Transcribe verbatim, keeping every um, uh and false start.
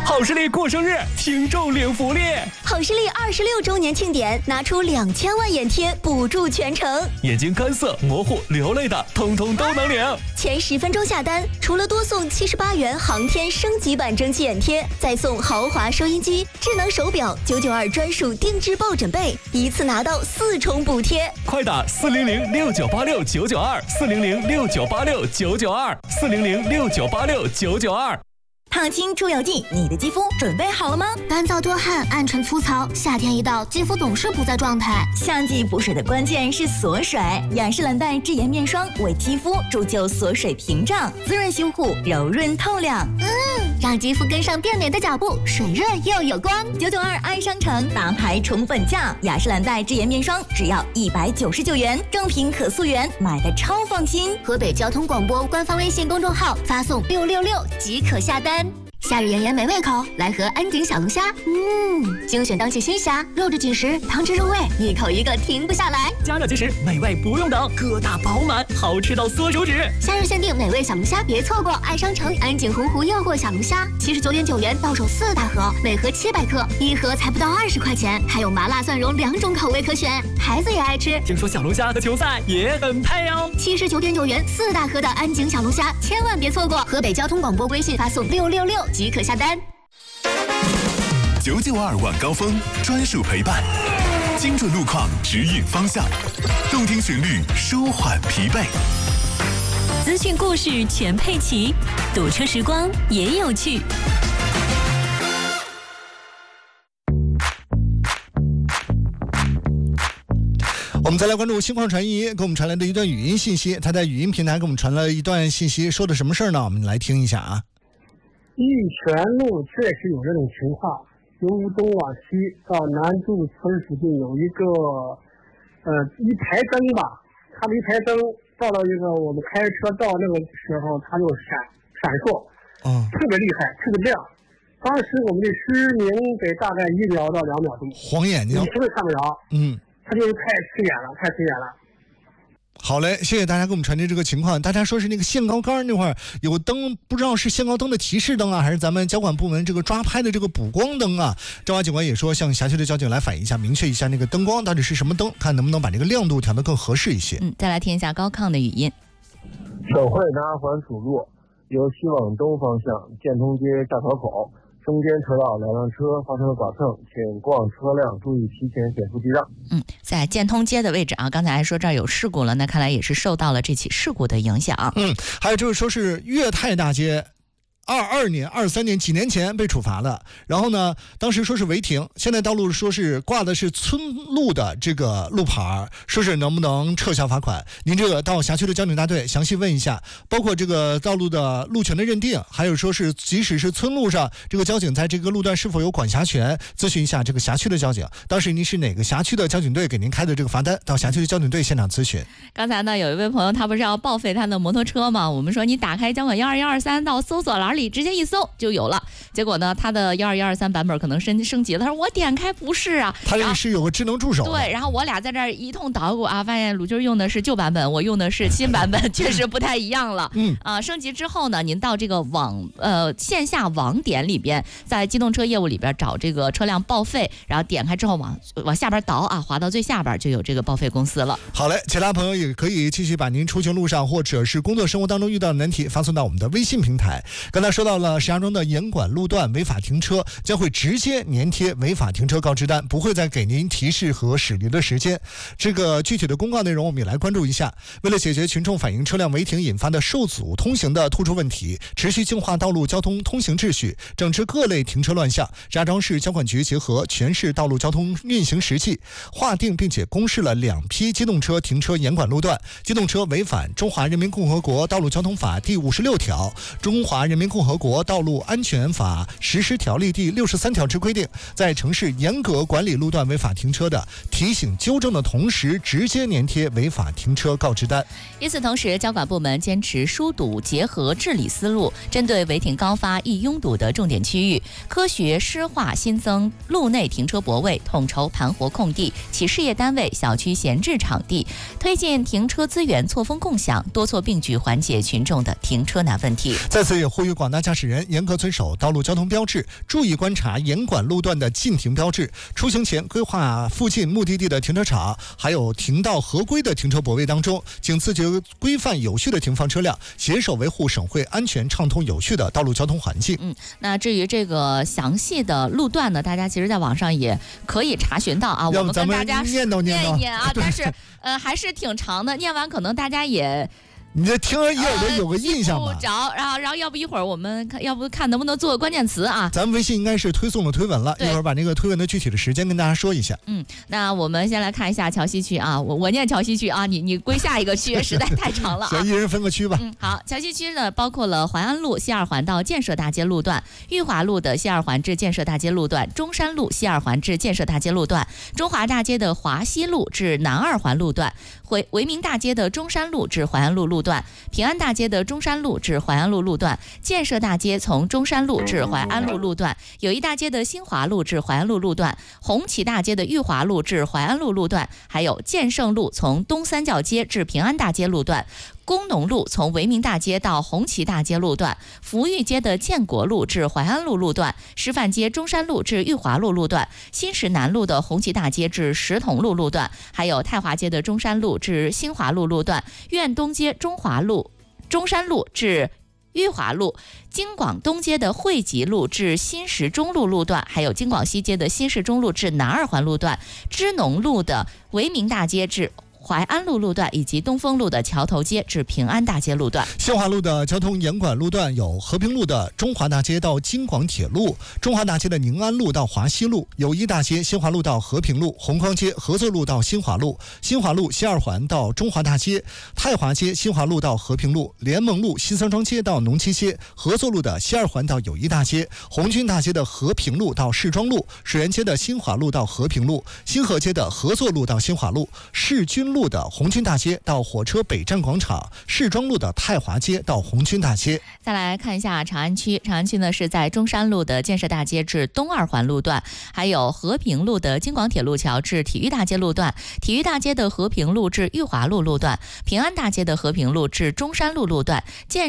好视力过生日，听众领福利。 好视力二十六周年庆典，拿出两千万眼贴补助全程。 眼睛干涩、模糊、流泪的，通通都能领。 前十分钟下单，除了多送七十八元航天升级版蒸汽眼贴，再送豪华收音机、智能手表、九九二专属定制抱枕被，一次拿到四重补贴。 快打四零零六九八六九九二，四零零六九八六九九二，四零零六九八六九九二。 烫青出油剂，你的肌肤准备好了吗？ 干燥多汗、暗沉粗糙，夏天一到，肌肤总是不在状态。 夏季补水的关键是锁水，雅诗兰黛智颜面霜为肌肤铸就锁水屏障，滋润修护，柔润透亮。 嗯，让肌肤跟上变美的脚步，水润又有光。 九九二爱商城大牌宠粉价，雅诗兰黛智颜面霜只要一百九十九元，正品可溯源，买的超放心。 河北交通广播官方微信公众号发送六六六即可下单。夏日炎炎没胃口，来盒安井小龙虾。嗯，精选当季新虾，肉质紧实，汤汁入味，一口一个停不下来。 加热即食，美味不用等，个大饱满，好吃到缩手指。 夏日限定美味小龙虾，别错过！爱商城安井洪湖诱惑小龙虾，七十九点九元到手四大盒，每盒七百克，一盒才不到二十块钱，还有麻辣蒜蓉两种口味可选，孩子也爱吃。 听说小龙虾和球赛也很配哦。 七十九点九元四大盒的安井小龙虾，千万别错过！河北交通广播微信发送六六六即可下单。 九九二晚高峰专属陪伴，精准路况指引方向，动听旋律舒缓疲惫， 资讯故事全配齐，堵车时光也有趣。 我们再来关注新况传译给我们传来的一段语音信息，他在语音平台给我们传了一段信息，说的什么事儿呢？我们来听一下啊。 玉泉路确实有这种情况，由东往西到南渡村附近有一个呃一排灯吧，它的一排灯到了一个我们开车到那个时候它就闪闪烁， 嗯， 特别厉害，特别亮。当时我们的失明得大概一秒到两秒钟， 晃眼睛， 你实在看不着， 嗯， 它就是太刺眼了，太刺眼了。 好嘞，谢谢大家给我们传递这个情况。大家说是那个限高杆那块儿有灯，不知道是限高灯的提示灯啊，还是咱们交管部门这个抓拍的这个补光灯啊？赵华警官也说，向辖区的交警来反映一下，明确一下那个灯光到底是什么灯，看能不能把这个亮度调得更合适一些。 嗯，再来听一下高亢的语音。 省会南二环主路由西往东方向建通街下桥口。中间车道两辆车发生了剐蹭，请过往车辆注意提前减速避让。 嗯，在建通街的位置啊，刚才还说这儿有事故了，那看来也是受到了这起事故的影响。 嗯，还有就是说是粤泰大街。二二年、二三年几年前被处罚了，然后呢，当时说是违停，现在道路说是挂的是村路的这个路牌，说是能不能撤销罚款？您这个到辖区的交警大队详细问一下，包括这个道路的路权的认定，还有说是即使是村路上这个交警在这个路段是否有管辖权，咨询一下这个辖区的交警。当时您是哪个辖区的交警队给您开的这个罚单？到辖区的交警队现场咨询。 刚才呢，有一位朋友他不是要报废他的摩托车吗？我们说你打开交管幺二幺二三到搜索栏里直接一搜就有了，结果呢，他的幺二幺二三版本可能升升级了。他说我点开不是啊， 他这个是有个智能助手。 对，然后我俩在这儿一通捣鼓啊，发现鲁军用的是旧版本，我用的是新版本，确实不太一样了。 嗯啊，升级之后呢，您到这个网呃线下网点里边，在机动车业务里边找这个车辆报废，然后点开之后往往下边倒啊，滑到最下边就有这个报废公司了。 好嘞，其他朋友也可以继续把您出行路上或者是工作生活当中遇到的难题发送到我们的微信平台。刚才说到了石家庄的严管路段违法停车将会直接粘贴违法停车告知单，不会再给您提示和驶离的时间。这个具体的公告内容我们也来关注一下。为了解决群众反映车辆违停引发的受阻通行的突出问题，持续净化道路交通通行秩序，整治各类停车乱象，石家庄市交管局结合全市道路交通运行实际，划定并且公示了两批机动车停车严管路段。机动车违反《中华人民共和国道路交通法》第五十六条、《中华人民共和国道路安全法实施条例》第六十三条之规定，在城市严格管理路段违法停车的，提醒纠正的同时，直接粘贴违法停车告知单。 与此同时，交管部门坚持疏堵结合治理思路，针对违停高发易拥堵的重点区域，科学施化新增路内停车泊位，统筹盘活空地，其事业单位、小区闲置场地，推进停车资源错峰共享，多措并举，缓解群众的停车难问题。 在此也呼吁广大驾驶人严格遵守道路交通标志，注意观察严管路段的禁停标志，出行前规划附近目的地的停车场，还有停到合规的停车泊位当中，请自觉规范有序的停放车辆，携手维护省会安全畅通有序的道路交通环境。 嗯，那至于这个详细的路段呢，大家其实在网上也可以查询到啊。我们跟大家念叨念叨念一念啊，但是呃还是挺长的，念完可能大家也。 你这听着一耳朵有个印象吧？ 呃、记不着，然后然后要不一会儿我们看，要不看能不能做个关键词啊？ 咱们微信应该是推送了推文了，一会儿把那个推文的具体的时间跟大家说一下。 嗯，那我们先来看一下桥西区啊，我我念桥西区啊，你你归下一个区，实在太长了啊。 行，一人分个区吧。 嗯，好，桥西区呢包括了淮安路西二环到建设大街路段、裕华路的西二环至建设大街路段、中山路西二环至建设大街路段、中华大街的华西路至南二环路段、回维明大街的中山路至淮安路路段、平安大街的中山路至淮安路路段、建设大街从中山路至淮安路路段、友谊大街的新华路至淮安路路段、红旗大街的裕华路至淮安路路段，还有建盛路从东三教街至平安大街路段、工农路从维明大街到红旗大街路段、福裕街的建国路至淮安路路段、师范街中山路至裕华路路段、新石南路的红旗大街至石桐路路段，还有太华街的中山路至新华路路段、苑东街中华路中山路至裕华路、京广东街的汇集路至新石中路路段，还有京广西街的新市中路至南二环路段、支农路的维明大街至淮安路路段，以及东风路的桥头街至平安大街路段。 新华路的交通严管路段有和平路的中华大街到京广铁路、中华大街的宁安路到华西路、友谊大街新华路到和平路、红匡街合作路到新华路、新华路西二环到中华大街、太华街新华路到和平路、联盟路西三庄街到农七街、合作路的西二环到友谊大街、红军大街的和平路到市庄路、水源街的新华路到和平路、新河街的合作路到新华路、市军路的红军大街到火车北站广场、市庄路的太华街到红军大街。 再来看一下长安区，长安区呢是在中山路的建设大街至东二环路段，还有和平路的京广铁路桥至体育大街路段、体育大街的和平路至裕华路路段、平安大街的和平路至中山路路段、建